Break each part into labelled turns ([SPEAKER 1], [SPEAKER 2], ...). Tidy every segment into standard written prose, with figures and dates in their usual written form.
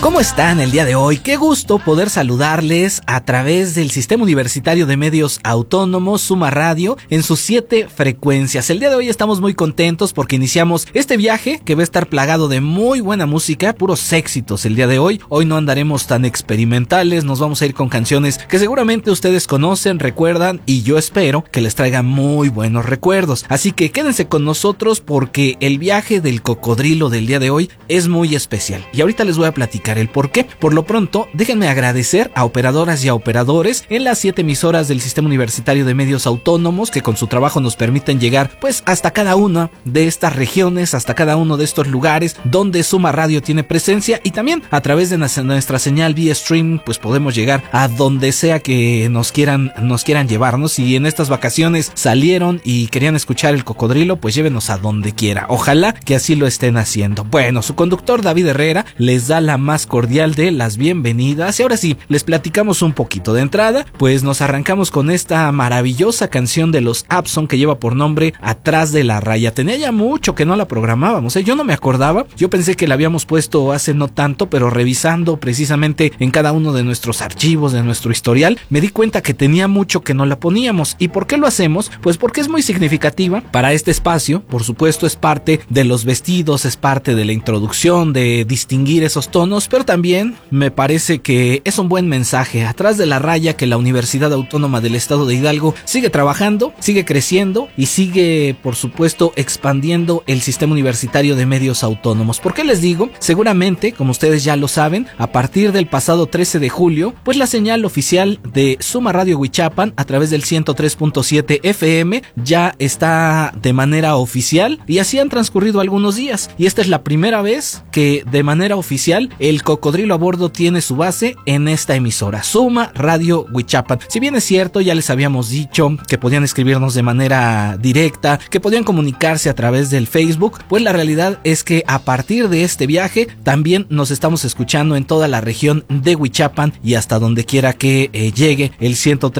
[SPEAKER 1] ¿Cómo están el día de hoy? Qué gusto poder saludarles a través del Sistema Universitario de Medios Autónomos, Suma Radio, en sus 7 frecuencias. El día de hoy estamos muy contentos porque iniciamos este viaje que va a estar plagado de muy buena música, puros éxitos el día de hoy. Hoy no andaremos tan experimentales, nos vamos a ir con canciones que seguramente ustedes conocen, recuerdan y yo espero que les traigan muy buenos recuerdos. Así que quédense con nosotros porque el viaje del cocodrilo del día de hoy es muy especial. Y ahorita les voy a platicar el por qué. Por lo pronto, déjenme agradecer a operadoras y a operadores en las 7 emisoras del Sistema Universitario de Medios Autónomos que con su trabajo nos permiten llegar pues hasta cada una de estas regiones, hasta cada uno de estos lugares donde Suma Radio tiene presencia, y también a través de nuestra señal vía stream pues podemos llegar a donde sea que nos quieran llevarnos. Si en estas vacaciones salieron y querían escuchar el cocodrilo, pues llévenos a donde quiera. Ojalá que así lo estén haciendo. Bueno, su conductor David Herrera les da la más cordial de las bienvenidas y ahora sí, les platicamos un poquito. De entrada, pues nos arrancamos con esta maravillosa canción de los Abson que lleva por nombre Atrás de la Raya. Tenía ya mucho que no la programábamos, yo no me acordaba, yo pensé que la habíamos puesto hace no tanto, pero revisando precisamente en cada uno de nuestros archivos, de nuestro historial, me di cuenta que tenía mucho que no la poníamos. ¿Y por qué lo hacemos? Pues porque es muy significativa para este espacio. Por supuesto es parte de los vestidos, es parte de la introducción, de distinguir esos tonos, pero también me parece que es un buen mensaje. Atrás de la raya, que la Universidad Autónoma del Estado de Hidalgo sigue trabajando, sigue creciendo y sigue, por supuesto, expandiendo el Sistema Universitario de Medios Autónomos. ¿Por qué les digo? Seguramente, como ustedes ya lo saben, a partir del pasado 13 de julio, pues la señal oficial de Suma Radio Huichapan a través del 103.7 FM ya está de manera oficial, y así han transcurrido algunos días, y esta es la primera vez que de manera oficial el cocodrilo a bordo tiene su base en esta emisora, Suma Radio Huichapan. Si bien es cierto, ya les habíamos dicho que podían escribirnos de manera directa, que podían comunicarse a través del Facebook, pues la realidad es que a partir de este viaje también nos estamos escuchando en toda la región de Huichapan y hasta donde quiera que llegue el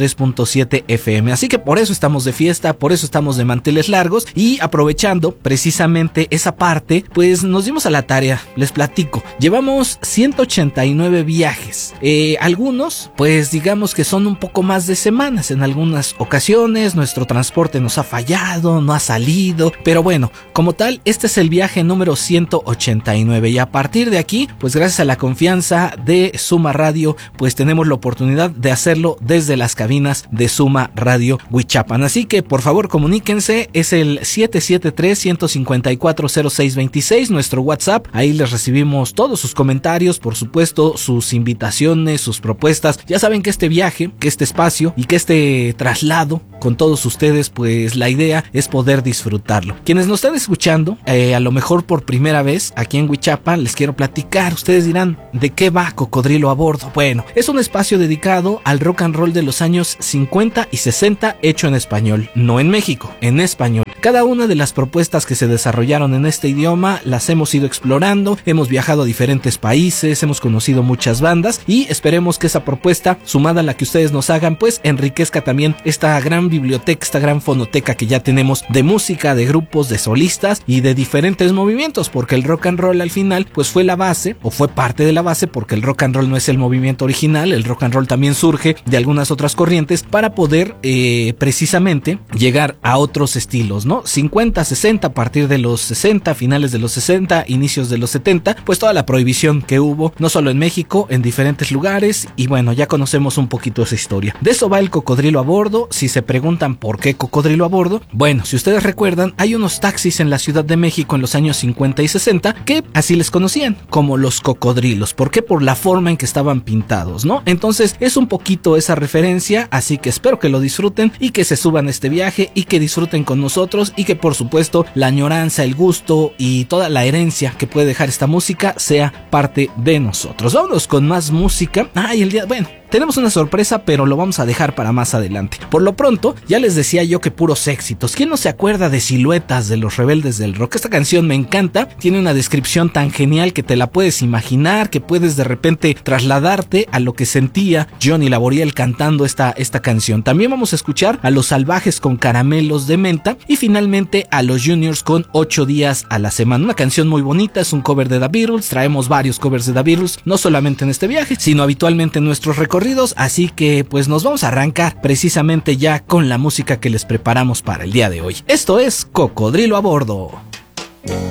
[SPEAKER 1] 103.7 FM. Así que por eso estamos de fiesta, por eso estamos de manteles largos, y aprovechando precisamente esa parte, pues nos dimos a la tarea. Les platico, llevamos 189 viajes, algunos pues digamos que son un poco más de semanas. En algunas ocasiones nuestro transporte nos ha fallado, no ha salido, pero bueno, como tal, este es el viaje número 189, y a partir de aquí, pues gracias a la confianza de Suma Radio, pues tenemos la oportunidad de hacerlo desde las cabinas de Suma Radio Huichapan. Así que por favor comuníquense, es el 773-154-0626, nuestro WhatsApp. Ahí les recibimos todos sus comentarios, por supuesto sus invitaciones, sus propuestas. Ya saben que este viaje, que este espacio y que este traslado con todos ustedes, pues la idea es poder disfrutarlo. Quienes nos están escuchando, a lo mejor por primera vez aquí en Huichapan, les quiero platicar. Ustedes dirán, ¿de qué va Cocodrilo a Bordo? Bueno, es un espacio dedicado al rock and roll de los años 50 y 60 hecho en español, no en México, en español. Cada una de las propuestas que se desarrollaron en este idioma las hemos ido explorando, hemos viajado a diferentes países, hemos conocido muchas bandas, y esperemos que esa propuesta, sumada a la que ustedes nos hagan, pues enriquezca también esta gran biblioteca, esta gran fonoteca que ya tenemos de música, de grupos, de solistas y de diferentes movimientos, porque el rock and roll al final pues fue la base, o fue parte de la base, porque el rock and roll no es el movimiento original. El rock and roll también surge de algunas otras corrientes para poder precisamente llegar a otros estilos, ¿no? 50, 60, a partir de los 60, finales de los 60, inicios de los 70, pues toda la prohibición que hubo, no solo en México, en diferentes lugares, y bueno, ya conocemos un poquito esa historia. De eso va el cocodrilo a bordo. Si se preguntan por qué cocodrilo a bordo, bueno, si ustedes recuerdan, hay unos taxis en la Ciudad de México en los años 50 y 60 que así les conocían, como los cocodrilos. ¿Por qué? Por la forma en que estaban pintados, ¿no? Entonces es un poquito esa referencia, así que espero que lo disfruten y que se suban a este viaje y que disfruten con nosotros, y que por supuesto la añoranza, el gusto y toda la herencia que puede dejar esta música sea parte de nosotros. Vámonos con más música. tenemos una sorpresa, pero lo vamos a dejar para más adelante. Por lo pronto, ya les decía yo que puros éxitos. ¿Quién no se acuerda de Siluetas de los Rebeldes del Rock? Esta canción me encanta, tiene una descripción tan genial que te la puedes imaginar, que puedes de repente trasladarte a lo que sentía Johnny Laboriel cantando esta canción. También vamos a escuchar a Los Salvajes con Caramelos de Menta y finalmente a Los Juniors con 8 días a la semana. Una canción muy bonita, es un cover de The Beatles, traemos varios covers de The Beatles, no solamente en este viaje, sino habitualmente en nuestros recorridos, así que pues nos vamos a arrancar precisamente ya con la música que les preparamos para el día de hoy. Esto es Cocodrilo a Bordo.